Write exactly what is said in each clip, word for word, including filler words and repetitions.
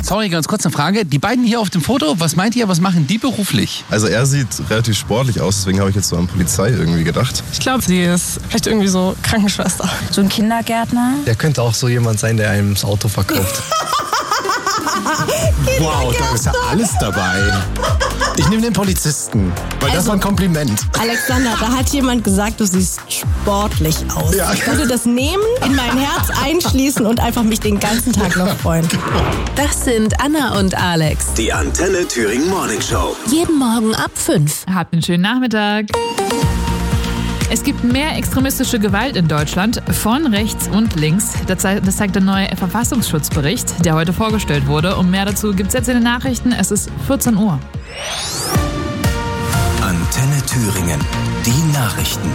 Sorry, ganz kurz eine Frage. Die beiden hier auf dem Foto, was meint ihr, was machen die beruflich? Also er sieht relativ sportlich aus, deswegen habe ich jetzt so an Polizei irgendwie gedacht. Ich glaube, sie ist vielleicht irgendwie so Krankenschwester. So ein Kindergärtner. Der könnte auch so jemand sein, der einem das Auto verkauft. Wow, da ist ja alles dabei. Ich nehme den Polizisten, weil also, das war ein Kompliment. Alexander, da hat jemand gesagt, du siehst sportlich aus. Ja. Ich würde das nehmen, in mein Herz einschließen und einfach mich den ganzen Tag noch freuen. Das sind Anna und Alex. Die Antenne Thüringen Morning Show. Jeden Morgen ab fünf. Habt einen schönen Nachmittag. Es gibt mehr extremistische Gewalt in Deutschland, von rechts und links. Das zeigt der neue Verfassungsschutzbericht, der heute vorgestellt wurde. Und mehr dazu gibt es jetzt in den Nachrichten. Es ist vierzehn Uhr. Antenne Thüringen, die Nachrichten.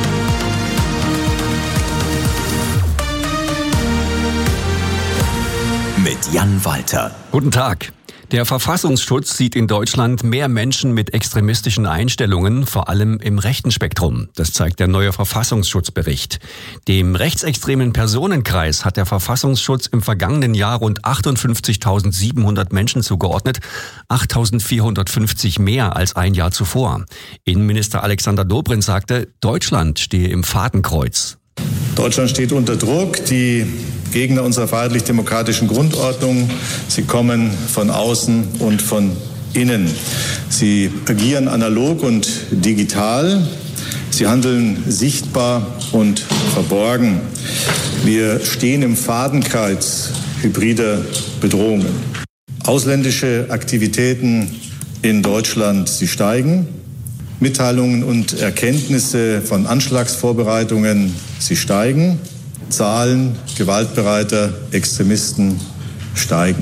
Mit Jan Walter. Guten Tag. Der Verfassungsschutz sieht in Deutschland mehr Menschen mit extremistischen Einstellungen, vor allem im rechten Spektrum. Das zeigt der neue Verfassungsschutzbericht. Dem rechtsextremen Personenkreis hat der Verfassungsschutz im vergangenen Jahr rund achtundfünfzigtausendsiebenhundert Menschen zugeordnet, achttausendvierhundertfünfzig mehr als ein Jahr zuvor. Innenminister Alexander Dobrindt sagte, Deutschland stehe im Fadenkreuz. Deutschland steht unter Druck. Die Gegner unserer freiheitlich-demokratischen Grundordnung, sie kommen von außen und von innen. Sie agieren analog und digital. Sie handeln sichtbar und verborgen. Wir stehen im Fadenkreuz hybrider Bedrohungen. Ausländische Aktivitäten in Deutschland, sie steigen. Mitteilungen und Erkenntnisse von Anschlagsvorbereitungen, sie steigen. Zahlen gewaltbereiter Extremisten steigen.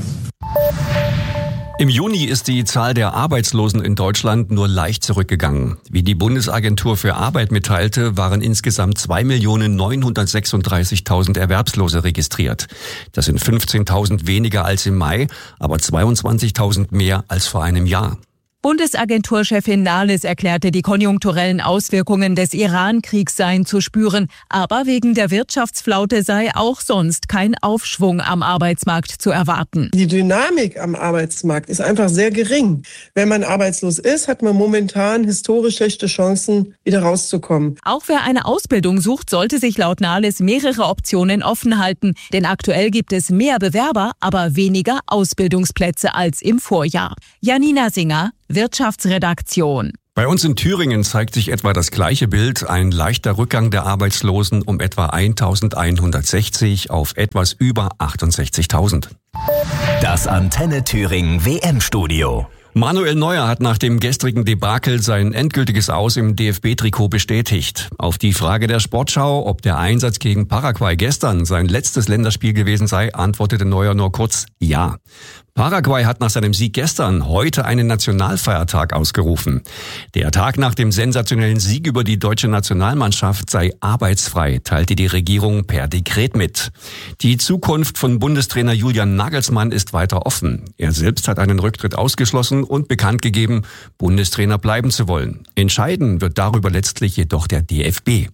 Im Juni ist die Zahl der Arbeitslosen in Deutschland nur leicht zurückgegangen. Wie die Bundesagentur für Arbeit mitteilte, waren insgesamt zwei Millionen neunhundertsechsunddreißigtausend Erwerbslose registriert. Das sind fünfzehntausend weniger als im Mai, aber zweiundzwanzigtausend mehr als vor einem Jahr. Bundesagenturchefin Nahles erklärte, die konjunkturellen Auswirkungen des Iran-Kriegs seien zu spüren. Aber wegen der Wirtschaftsflaute sei auch sonst kein Aufschwung am Arbeitsmarkt zu erwarten. Die Dynamik am Arbeitsmarkt ist einfach sehr gering. Wenn man arbeitslos ist, hat man momentan historisch schlechte Chancen, wieder rauszukommen. Auch wer eine Ausbildung sucht, sollte sich laut Nahles mehrere Optionen offen halten. Denn aktuell gibt es mehr Bewerber, aber weniger Ausbildungsplätze als im Vorjahr. Janina Singer, Wirtschaftsredaktion. Bei uns in Thüringen zeigt sich etwa das gleiche Bild, ein leichter Rückgang der Arbeitslosen um etwa eintausendeinhundertsechzig auf etwas über achtundsechzigtausend. Das Antenne Thüringen W M-Studio. Manuel Neuer hat nach dem gestrigen Debakel sein endgültiges Aus im D F B-Trikot bestätigt. Auf die Frage der Sportschau, ob der Einsatz gegen Paraguay gestern sein letztes Länderspiel gewesen sei, antwortete Neuer nur kurz ja. Paraguay hat nach seinem Sieg gestern heute einen Nationalfeiertag ausgerufen. Der Tag nach dem sensationellen Sieg über die deutsche Nationalmannschaft sei arbeitsfrei, teilte die Regierung per Dekret mit. Die Zukunft von Bundestrainer Julian Nagelsmann ist weiter offen. Er selbst hat einen Rücktritt ausgeschlossen und bekannt gegeben, Bundestrainer bleiben zu wollen. Entscheiden wird darüber letztlich jedoch der D F B.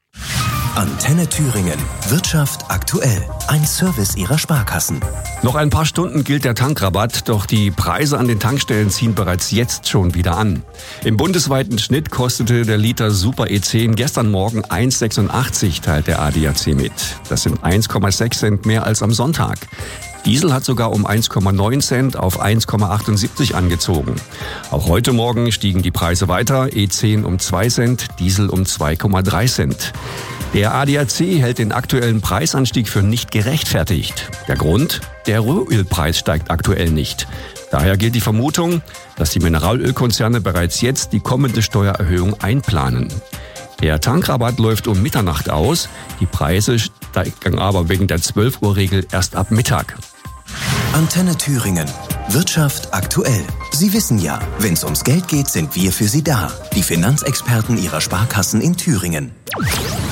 Antenne Thüringen. Wirtschaft aktuell. Ein Service Ihrer Sparkassen. Noch ein paar Stunden gilt der Tankrabatt, doch die Preise an den Tankstellen ziehen bereits jetzt schon wieder an. Im bundesweiten Schnitt kostete der Liter Super E zehn gestern Morgen eins Komma sechsundachtzig, teilt der A D A C mit. Das sind eins Komma sechs Cent mehr als am Sonntag. Diesel hat sogar um eins Komma neun Cent auf eins Komma achtundsiebzig angezogen. Auch heute Morgen stiegen die Preise weiter, E zehn um zwei Cent, Diesel um zwei Komma drei Cent. Der A D A C hält den aktuellen Preisanstieg für nicht gerechtfertigt. Der Grund? Der Rohölpreis steigt aktuell nicht. Daher gilt die Vermutung, dass die Mineralölkonzerne bereits jetzt die kommende Steuererhöhung einplanen. Der Tankrabatt läuft um Mitternacht aus, die Preise steigen aber wegen der zwölf Uhr Regel erst ab Mittag. Antenne Thüringen. Wirtschaft aktuell. Sie wissen ja, wenn es ums Geld geht, sind wir für Sie da. Die Finanzexperten Ihrer Sparkassen in Thüringen.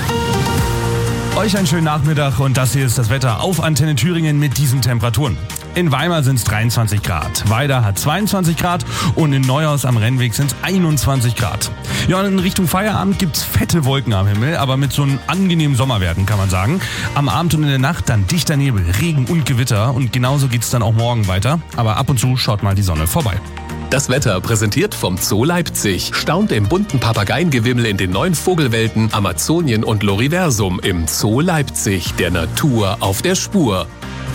Euch einen schönen Nachmittag und das hier ist das Wetter auf Antenne Thüringen mit diesen Temperaturen. In Weimar sind es dreiundzwanzig Grad. Weida hat zweiundzwanzig Grad und in Neuhaus am Rennweg sind es einundzwanzig Grad. Ja, und in Richtung Feierabend gibt's fette Wolken am Himmel, aber mit so einem angenehmen Sommerwerten, kann man sagen. Am Abend und in der Nacht dann dichter Nebel, Regen und Gewitter und genauso geht's dann auch morgen weiter. Aber ab und zu schaut mal die Sonne vorbei. Das Wetter präsentiert vom Zoo Leipzig. Staunt im bunten Papageiengewimmel in den neuen Vogelwelten Amazonien und Loriversum im Zoo Leipzig. Der Natur auf der Spur.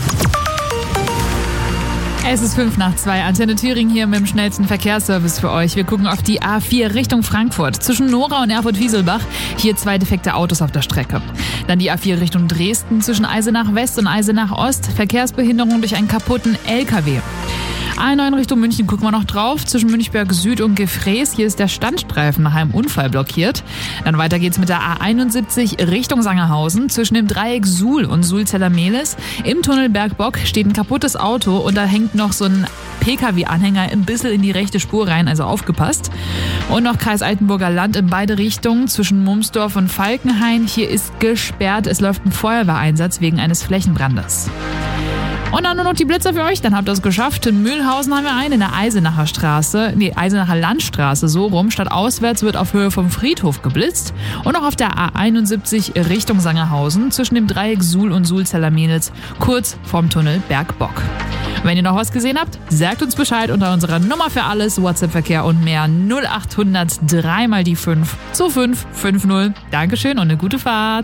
Es ist fünf nach zwei. Antenne Thüringen hier mit dem schnellsten Verkehrsservice für euch. Wir gucken auf die A vier Richtung Frankfurt. Zwischen Nora und Erfurt-Wieselbach. Hier zwei defekte Autos auf der Strecke. Dann die A vier Richtung Dresden. Zwischen Eisenach West und Eisenach Ost. Verkehrsbehinderung durch einen kaputten L K W. A neun Richtung München gucken wir noch drauf. Zwischen Münchberg Süd und Gefräß. Hier ist der Standstreifen nach einem Unfall blockiert. Dann weiter geht's mit der A einundsiebzig Richtung Sangerhausen. Zwischen dem Dreieck Suhl und Suhl-Zeller-Mehlis. Im Tunnel Bergbock steht ein kaputtes Auto und da hängt noch so ein P K W-Anhänger ein bisschen in die rechte Spur rein, also aufgepasst. Und noch Kreis Altenburger Land in beide Richtungen zwischen Mumsdorf und Falkenhain. Hier ist gesperrt. Es läuft ein Feuerwehreinsatz wegen eines Flächenbrandes. Und dann nur noch die Blitzer für euch, dann habt ihr es geschafft. In Mühlhausen haben wir einen in der Eisenacher Straße, nee, Eisenacher Landstraße, so rum. Statt auswärts wird auf Höhe vom Friedhof geblitzt. Und auch auf der A einundsiebzig Richtung Sangerhausen, zwischen dem Dreieck Suhl und Suhl-Zeller-Mehlis, kurz vorm Tunnel Bergbock. Wenn ihr noch was gesehen habt, sagt uns Bescheid unter unserer Nummer für alles, WhatsApp-Verkehr und mehr null achthundert drei mal die fünf zu fünf fünf null. Dankeschön und eine gute Fahrt.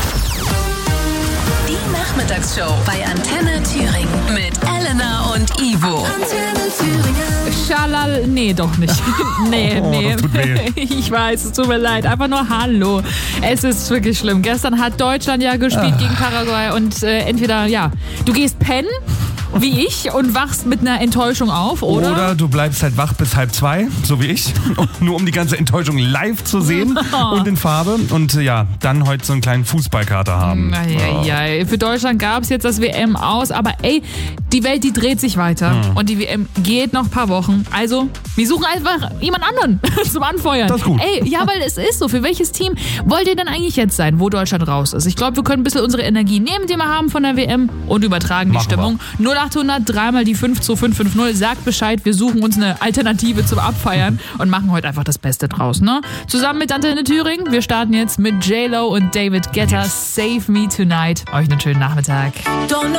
Die Nachmittagsshow bei Antenne Thüringen mit Elena und Ivo. Antenne Thüringen. Schalal, nee, doch nicht. nee, Oh, nee. das tut weh. Ich weiß, es tut mir leid. Einfach nur Hallo. Es ist wirklich schlimm. Gestern hat Deutschland ja gespielt Ah. gegen Paraguay und äh, entweder, ja, du gehst pennen, wie ich, und wachst mit einer Enttäuschung auf, oder? Oder du bleibst halt wach bis halb zwei, so wie ich, nur um die ganze Enttäuschung live zu sehen und in Farbe und äh, ja, dann heute so einen kleinen Fußballkater haben. Ja, ja, für Deutschland gab es jetzt das W M aus, aber ey, die Welt, die dreht sich weiter Hm. und die W M geht noch ein paar Wochen. Also, wir suchen einfach jemand anderen zum Anfeuern. Das ist gut. Ey, ja, weil es ist so. Für welches Team wollt ihr denn eigentlich jetzt sein, wo Deutschland raus ist? Ich glaube, wir können ein bisschen unsere Energie nehmen, die wir haben von der W M und übertragen die Machen Stimmung. null achthundert drei mal die fünf zu fünf fünf null. Sagt Bescheid, wir suchen uns eine Alternative zum Abfeiern und machen heute einfach das Beste draus, ne? Zusammen mit Antenne Thüringen. Wir starten jetzt mit J Lo und David Guetta. Save Me Tonight. Euch einen schönen Nachmittag.